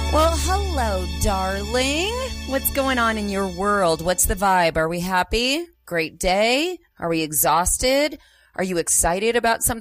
Well, hello, darling. What's going on in your world? What's the vibe? Are we happy? Great day? Are we exhausted? Are you excited about something?